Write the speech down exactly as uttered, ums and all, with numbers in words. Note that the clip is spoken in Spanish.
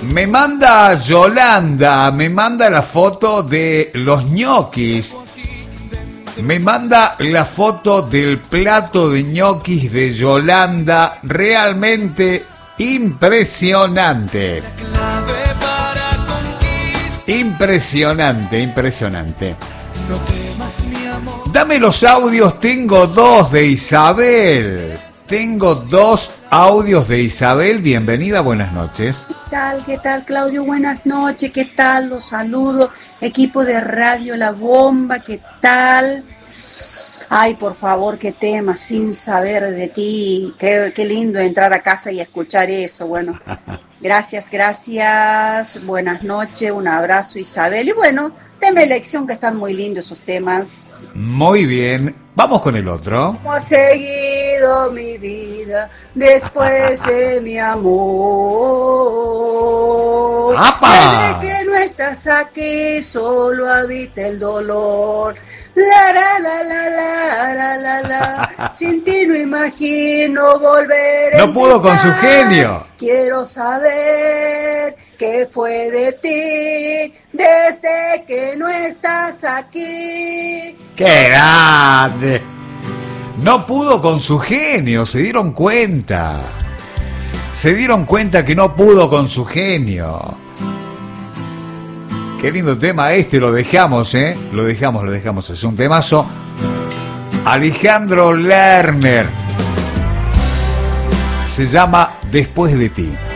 Me manda Yolanda, me manda la foto de los ñoquis. Me manda la foto del plato de ñoquis de Yolanda, realmente impresionante. Impresionante, impresionante. Dame los audios, tengo dos de Isabel. Tengo dos audios de Isabel. Bienvenida, buenas noches. ¿Qué tal? ¿Qué tal, Claudio? Buenas noches. ¿Qué tal? Los saludo. Equipo de Radio La Bomba, ¿qué tal? Ay, por favor, qué tema, sin saber de ti. Qué, qué lindo entrar a casa y escuchar eso. Bueno, gracias, gracias. Buenas noches, un abrazo, Isabel. Y bueno, tema elección, que están muy lindos esos temas. Muy bien. Vamos con el otro. ¿Cómo ha seguido mi vida después de mi amor? ¡Apa! Desde que no estás aquí, solo habita el dolor. La la la la la la la la. Sin ti no imagino volver a No pudo con su empezar. genio. Quiero saber qué fue de ti desde que no estás aquí. ¡Qué grande! No pudo con su genio, se dieron cuenta. Se dieron cuenta que no pudo con su genio. Qué lindo tema este, lo dejamos, ¿eh? Lo dejamos, lo dejamos, es un temazo. Alejandro Lerner. Se llama Después de ti.